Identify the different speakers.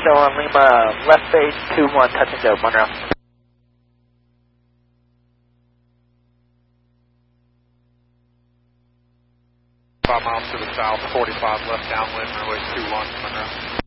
Speaker 1: show on Lima, left base 21, touch and go, Monroe.
Speaker 2: 5 miles to the south, 45 left downwind, runway 21, Monroe.